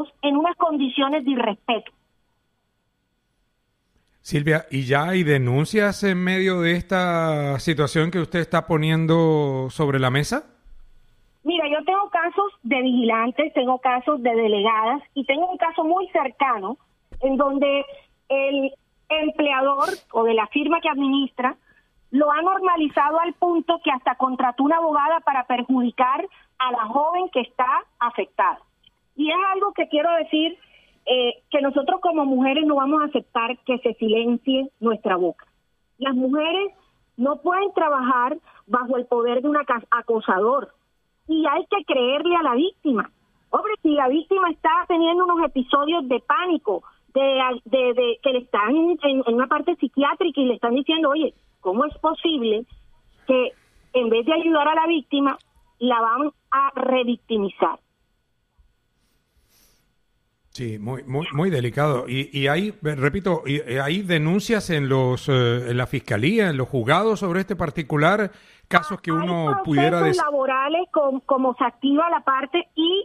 en unas condiciones de irrespeto. Silvia, ¿y ya hay denuncias en medio de esta situación que usted está poniendo sobre la mesa? Mira, yo tengo casos de vigilantes, tengo casos de delegadas y tengo un caso muy cercano en donde el empleador o de la firma que administra lo ha normalizado al punto que hasta contrató una abogada para perjudicar a la joven que está afectada. Y es algo que quiero decir, que nosotros como mujeres no vamos a aceptar que se silencie nuestra boca. Las mujeres no pueden trabajar bajo el poder de un acosador y hay que creerle a la víctima. Hombre, si la víctima está teniendo unos episodios de pánico, de que le están en una parte psiquiátrica y le están diciendo, oye, ¿cómo es posible que en vez de ayudar a la víctima, la van a revictimizar? Sí, muy delicado. Y hay, repito, hay denuncias en la fiscalía, en los juzgados sobre este particular casos que uno pudiera decir. Laborales como se activa la parte y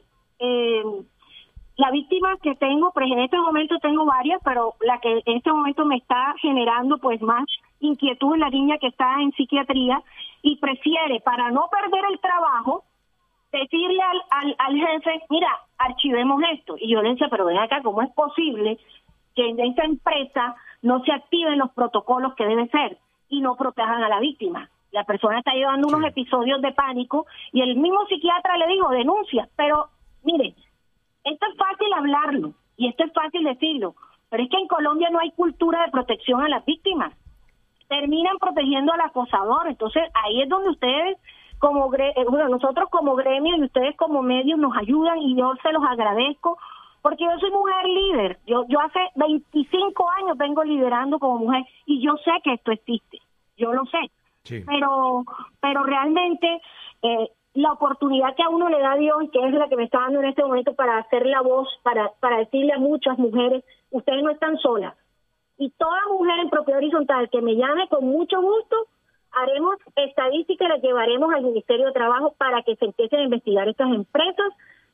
la víctima que tengo, pues en este momento tengo varias, pero la que en este momento me está generando pues más inquietud es la niña que está en psiquiatría y prefiere, para no perder el trabajo, decirle al jefe, mira, archivemos esto. Y yo le decía, pero ven acá, ¿cómo es posible que en esta empresa no se activen los protocolos que debe ser y no protejan a la víctima? La persona está llevando unos episodios de pánico y el mismo psiquiatra le dijo, denuncia. Pero, mire, esto es fácil hablarlo y esto es fácil decirlo, pero es que en Colombia no hay cultura de protección a las víctimas. Terminan protegiendo al acosador. Entonces, ahí es donde ustedes nosotros como gremio y ustedes como medios nos ayudan y yo se los agradezco porque yo soy mujer líder. Yo hace 25 años vengo liderando como mujer y yo sé que esto existe, yo lo sé. Sí. Pero realmente la oportunidad que a uno le da Dios y que es la que me está dando en este momento para hacer la voz, para decirle a muchas mujeres, ustedes no están solas. Y toda mujer en propiedad horizontal que me llame, con mucho gusto, haremos estadísticas y las llevaremos al Ministerio de Trabajo para que se empiecen a investigar estas empresas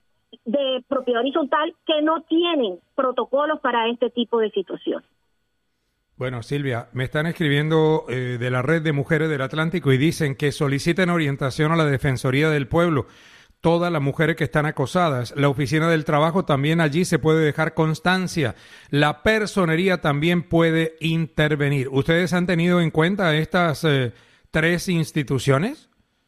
de propiedad horizontal que no tienen protocolos para este tipo de situaciones. Bueno, Silvia, me están escribiendo de la Red de Mujeres del Atlántico y dicen que soliciten orientación a la Defensoría del Pueblo. Todas las mujeres que están acosadas. La Oficina del Trabajo también allí se puede dejar constancia. La Personería también puede intervenir. ¿Ustedes han tenido en cuenta estas 3 instituciones?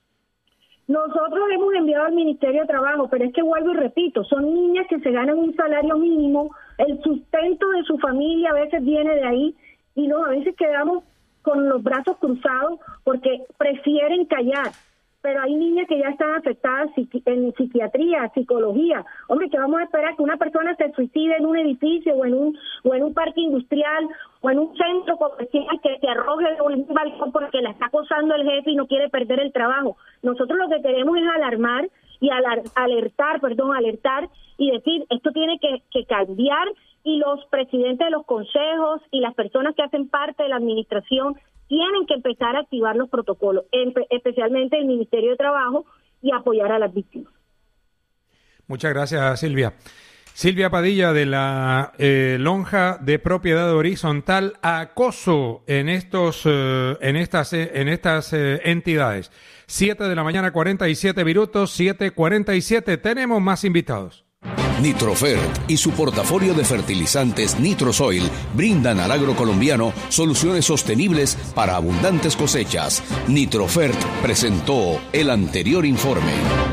Nosotros hemos enviado al Ministerio de Trabajo, pero es que vuelvo y repito, son niñas que se ganan un salario mínimo, el sustento de su familia a veces viene de ahí y no, a veces quedamos con los brazos cruzados porque prefieren callar. Pero hay niñas que ya están afectadas en psiquiatría, psicología. Hombre, que vamos a esperar que una persona se suicide en un edificio o en un parque industrial o en un centro comercial que se arroje de un balcón porque la está acosando el jefe y no quiere perder el trabajo. Nosotros lo que queremos es alarmar y alertar y decir, esto tiene que cambiar y los presidentes de los consejos y las personas que hacen parte de la administración tienen que empezar a activar los protocolos, especialmente el Ministerio de Trabajo, y apoyar a las víctimas. Muchas gracias, Silvia. Silvia Padilla, de la Lonja de Propiedad Horizontal. Acoso en estas entidades. 7 de la mañana, 47 minutos, 7:47. Tenemos más invitados. Nitrofert y su portafolio de fertilizantes Nitrosoil brindan al agro colombiano soluciones sostenibles para abundantes cosechas. Nitrofert presentó el anterior informe.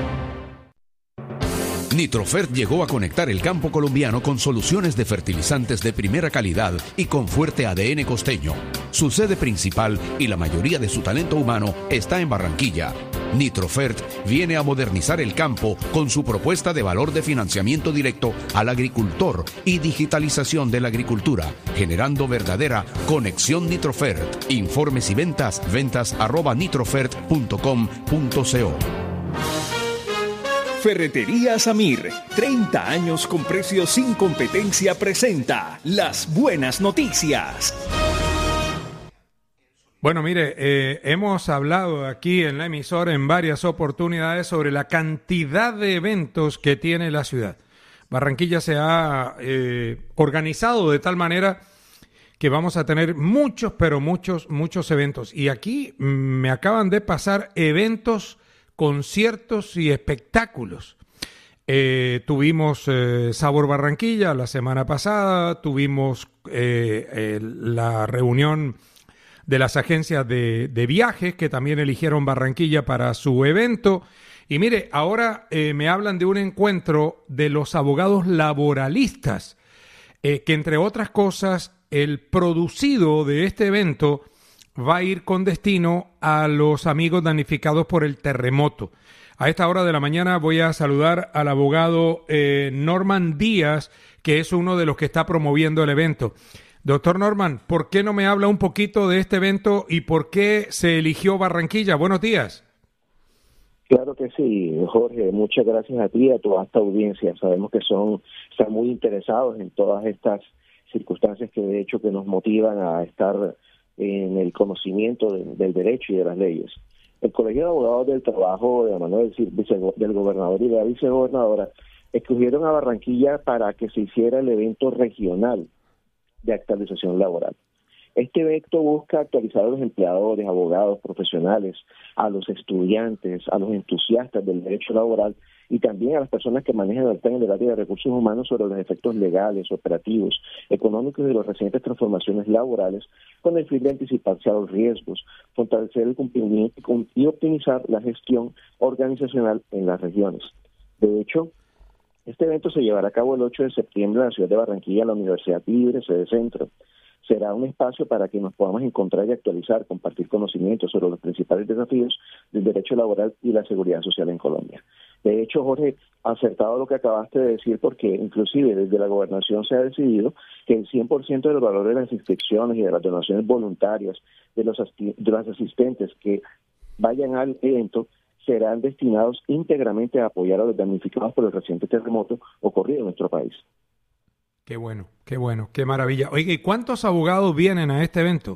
Nitrofert llegó a conectar el campo colombiano con soluciones de fertilizantes de primera calidad y con fuerte ADN costeño. Su sede principal y la mayoría de su talento humano está en Barranquilla. Nitrofert viene a modernizar el campo con su propuesta de valor de financiamiento directo al agricultor y digitalización de la agricultura, generando verdadera conexión Nitrofert. Informes y ventas@nitrofert.com.co. Ferretería Samir, 30 años con precios sin competencia, presenta las buenas noticias. Bueno, mire, hemos hablado aquí en la emisora en varias oportunidades sobre la cantidad de eventos que tiene la ciudad. Barranquilla se ha organizado de tal manera que vamos a tener muchos, pero muchos eventos. Y aquí me acaban de pasar eventos, conciertos y espectáculos. Tuvimos Sabor Barranquilla la semana pasada, tuvimos la reunión de las agencias de viajes que también eligieron Barranquilla para su evento. Y mire, ahora me hablan de un encuentro de los abogados laboralistas, que entre otras cosas, el producido de este evento va a ir con destino a los amigos damnificados por el terremoto. A esta hora de la mañana voy a saludar al abogado Norman Díaz, que es uno de los que está promoviendo el evento. Doctor Norman, ¿por qué no me habla un poquito de este evento y por qué se eligió Barranquilla? Buenos días. Claro que sí, Jorge. Muchas gracias a ti y a toda esta audiencia. Sabemos que están muy interesados en todas estas circunstancias que de hecho que nos motivan a estar en el conocimiento del derecho y de las leyes. El Colegio de Abogados del Trabajo, de la mano del gobernador y de la vicegobernadora, escogieron a Barranquilla para que se hiciera el evento regional de actualización laboral. Este evento busca actualizar a los empleadores, abogados, profesionales, a los estudiantes, a los entusiastas del derecho laboral y también a las personas que manejan en el área de recursos humanos sobre los efectos legales, operativos, económicos de las recientes transformaciones laborales con el fin de anticiparse a los riesgos, fortalecer el cumplimiento y optimizar la gestión organizacional en las regiones. De hecho, este evento se llevará a cabo el 8 de septiembre en la ciudad de Barranquilla, en la Universidad Libre, sede Centro. Será un espacio para que nos podamos encontrar y actualizar, compartir conocimientos sobre los principales desafíos del derecho laboral y la seguridad social en Colombia. De hecho, Jorge, acertado lo que acabaste de decir, porque inclusive desde la gobernación se ha decidido que el 100% del valor de las inscripciones y de las donaciones voluntarias de los asistentes que vayan al evento serán destinados íntegramente a apoyar a los damnificados por el reciente terremoto ocurrido en nuestro país. Qué bueno, qué maravilla. Oiga, ¿y cuántos abogados vienen a este evento?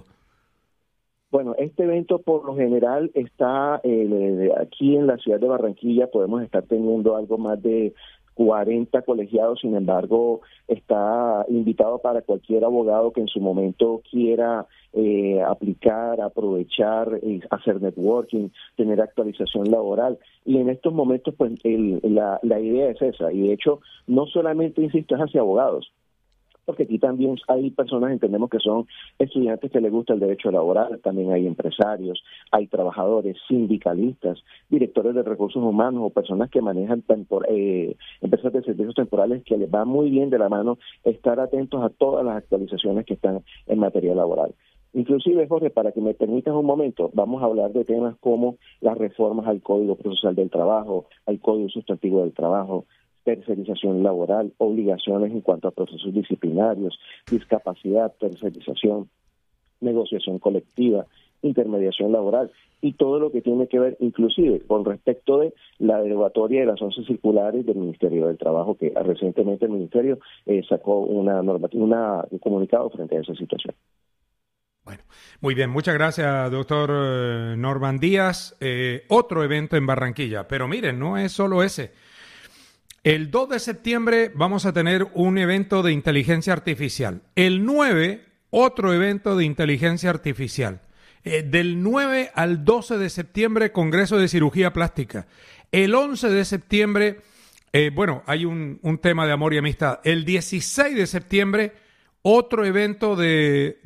Bueno, este evento por lo general está aquí en la ciudad de Barranquilla, podemos estar teniendo algo más de 40 colegiados, sin embargo, está invitado para cualquier abogado que en su momento quiera aplicar, aprovechar, hacer networking, tener actualización laboral. Y en estos momentos, pues, la idea es esa. Y de hecho, no solamente, insisto, es hacia abogados, porque aquí también hay personas, entendemos que son estudiantes que les gusta el derecho laboral, también hay empresarios, hay trabajadores, sindicalistas, directores de recursos humanos o personas que manejan empresas de servicios temporales, que les va muy bien de la mano estar atentos a todas las actualizaciones que están en materia laboral. Inclusive, Jorge, para que me permitas un momento, vamos a hablar de temas como las reformas al Código Procesal del Trabajo, al Código Sustantivo del Trabajo, tercerización laboral, obligaciones en cuanto a procesos disciplinarios, discapacidad, tercerización, negociación colectiva, intermediación laboral y todo lo que tiene que ver inclusive con respecto de la derogatoria de las 11 circulares del Ministerio del Trabajo, que recientemente el Ministerio sacó un comunicado frente a esa situación. Bueno, muy bien, muchas gracias, doctor Norman Díaz. Otro evento en Barranquilla, pero miren, no es solo ese. El 2 de septiembre vamos a tener un evento de inteligencia artificial. El 9, otro evento de inteligencia artificial. Del 9 al 12 de septiembre, Congreso de Cirugía Plástica. El 11 de septiembre, hay un tema de amor y amistad. El 16 de septiembre, otro evento de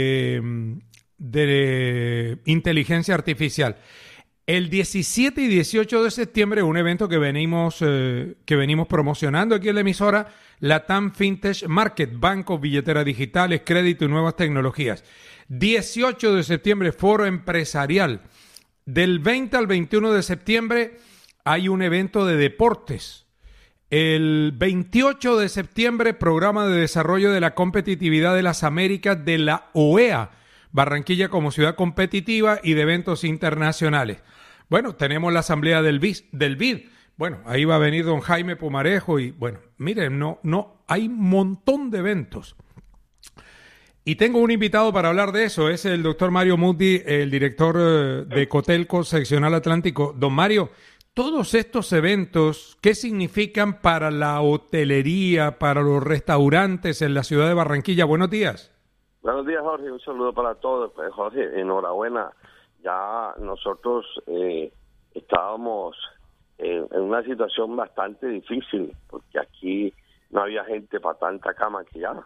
inteligencia artificial. El 17 y 18 de septiembre, un evento que venimos promocionando aquí en la emisora, Latam Fintech Market, bancos, billeteras digitales, crédito y nuevas tecnologías. 18 de septiembre, foro empresarial. Del 20 al 21 de septiembre hay un evento de deportes. El 28 de septiembre, programa de desarrollo de la competitividad de las Américas de la OEA. Barranquilla como ciudad competitiva y de eventos internacionales. Bueno, tenemos la asamblea del BID. Bueno, ahí va a venir don Jaime Pumarejo y, bueno, miren, no, hay un montón de eventos. Y tengo un invitado para hablar de eso, es el doctor Mario Muti, el director de Cotelco Seccional Atlántico. Don Mario, Todos estos eventos, ¿qué significan para la hotelería, para los restaurantes en la ciudad de Barranquilla? Buenos días. Buenos días, Jorge. Un saludo para todos. Pues, Jorge, enhorabuena. Ya nosotros estábamos en una situación bastante difícil, porque aquí no había gente para tanta cama que ya.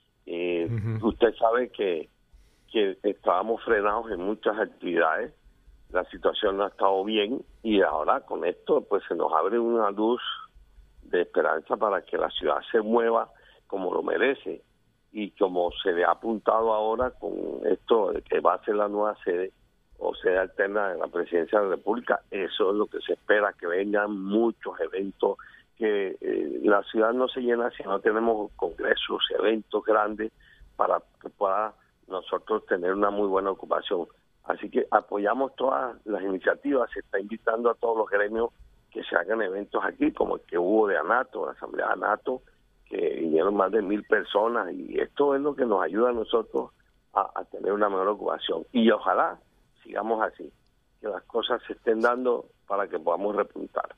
Usted sabe que estábamos frenados en muchas actividades. La situación no ha estado bien y ahora con esto pues se nos abre una luz de esperanza para que la ciudad se mueva como lo merece, y como se le ha apuntado ahora con esto de que va a ser la nueva sede o sede alterna de la Presidencia de la República, eso es lo que se espera, que vengan muchos eventos, que la ciudad no se llena si no tenemos congresos, eventos grandes para que pueda nosotros tener una muy buena ocupación. Así que apoyamos todas las iniciativas, se está invitando a todos los gremios que se hagan eventos aquí, como el que hubo de ANATO, la Asamblea de ANATO, que vinieron más de 1,000 personas, y esto es lo que nos ayuda a nosotros a tener una mejor ocupación. Y ojalá sigamos así, que las cosas se estén dando para que podamos repuntar.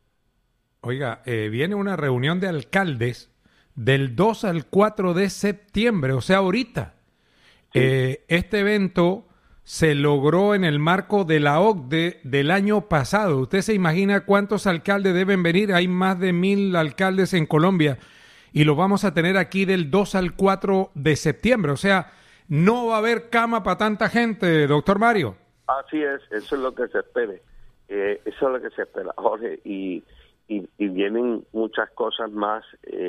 Oiga, viene una reunión de alcaldes del 2 al 4 de septiembre, o sea, ahorita. Sí. Este evento se logró en el marco de la OCDE del año pasado. ¿Usted se imagina cuántos alcaldes deben venir? Hay más de 1,000 alcaldes en Colombia y lo vamos a tener aquí del 2 al 4 de septiembre. O sea, no va a haber cama para tanta gente, doctor Mario. Así es, eso es lo que se espere. Eso es lo que se espera, Jorge. Y vienen muchas cosas más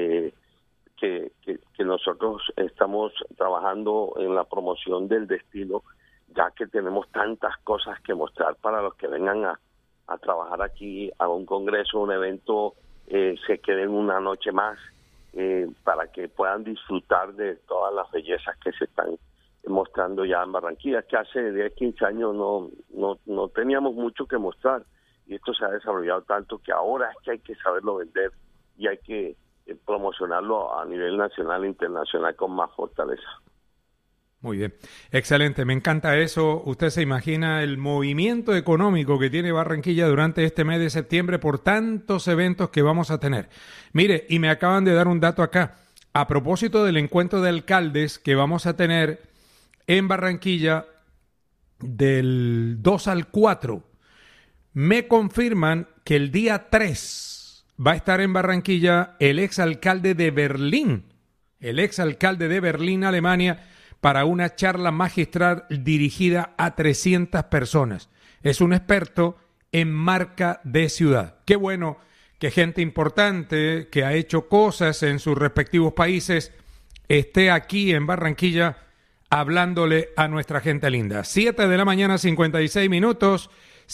que nosotros estamos trabajando en la promoción del destino, ya que tenemos tantas cosas que mostrar para los que vengan a trabajar aquí, a un congreso, un evento, se queden una noche más, para que puedan disfrutar de todas las bellezas que se están mostrando ya en Barranquilla, que hace 10, 15 años no teníamos mucho que mostrar, y esto se ha desarrollado tanto que ahora es que hay que saberlo vender y hay que promocionarlo a nivel nacional e internacional con más fortaleza. Muy bien, excelente, me encanta eso. Usted se imagina el movimiento económico que tiene Barranquilla durante este mes de septiembre por tantos eventos que vamos a tener. Mire, y me acaban de dar un dato acá, a propósito del encuentro de alcaldes que vamos a tener en Barranquilla del 2 al 4, me confirman que el día 3 va a estar en Barranquilla el exalcalde de Berlín, Alemania, para una charla magistral dirigida a 300 personas. Es un experto en marca de ciudad. Qué bueno que gente importante que ha hecho cosas en sus respectivos países esté aquí en Barranquilla hablándole a nuestra gente linda. 7 de la mañana, 56 minutos,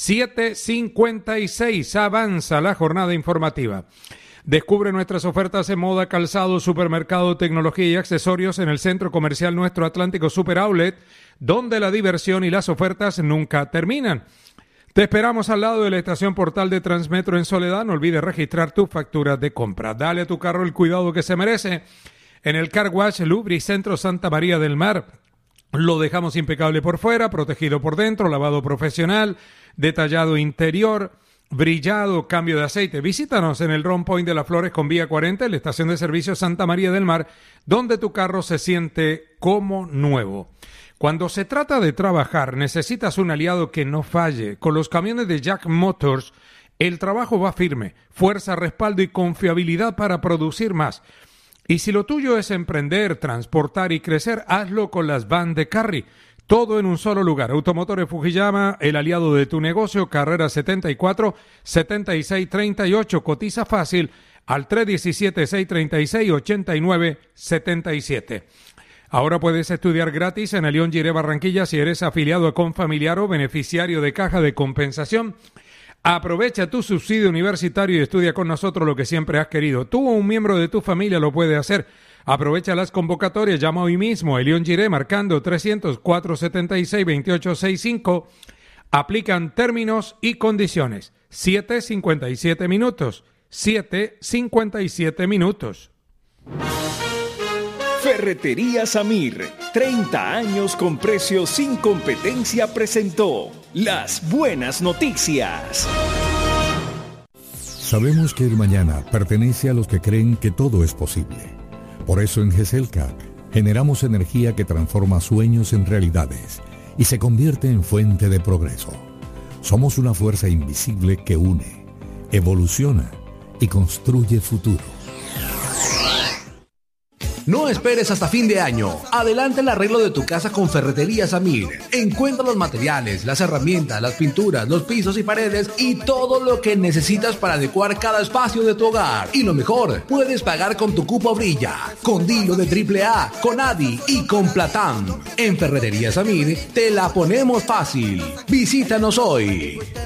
7:56, avanza la jornada informativa. Descubre nuestras ofertas en moda, calzado, supermercado, tecnología y accesorios en el Centro Comercial Nuestro Atlántico Super Outlet, donde la diversión y las ofertas nunca terminan. Te esperamos al lado de la estación Portal de Transmetro en Soledad. No olvides registrar tu factura de compra. Dale a tu carro el cuidado que se merece. En el Car Wash Lubricentro Santa María del Mar lo dejamos impecable por fuera, protegido por dentro, lavado profesional, detallado interior, brillado, cambio de aceite. Visítanos en el Round Point de las Flores con vía 40, en la estación de servicio Santa María del Mar, donde tu carro se siente como nuevo. Cuando se trata de trabajar, necesitas un aliado que no falle. Con los camiones de Jack Motors, el trabajo va firme, fuerza, respaldo y confiabilidad para producir más. Y si lo tuyo es emprender, transportar y crecer, hazlo con las Van de Carry. Todo en un solo lugar. Automotores Fujiyama, el aliado de tu negocio, carrera 74, 7638. Cotiza fácil al 317-636-8977. Ahora puedes estudiar gratis en el León Giré Barranquilla si eres afiliado a Confamiliar o beneficiario de Caja de Compensación. Aprovecha tu subsidio universitario y estudia con nosotros lo que siempre has querido. Tú o un miembro de tu familia lo puede hacer. Aprovecha las convocatorias, llama hoy mismo a León Giré marcando 300-476-2865. Aplican términos y condiciones. 7:57 minutos. 7:57 minutos. Ferretería Samir, 30 años con precios sin competencia presentó Las Buenas Noticias. Sabemos que el mañana pertenece a los que creen que todo es posible. Por eso en GESELCA generamos energía que transforma sueños en realidades y se convierte en fuente de progreso. Somos una fuerza invisible que une, evoluciona y construye futuro. No esperes hasta fin de año. Adelanta el arreglo de tu casa con Ferreterías Amir. Encuentra los materiales, las herramientas, las pinturas, los pisos y paredes y todo lo que necesitas para adecuar cada espacio de tu hogar. Y lo mejor, puedes pagar con tu cupo Brilla, con Dilo de AAA, con Adi y con Platán. En Ferreterías Amir te la ponemos fácil. Visítanos hoy.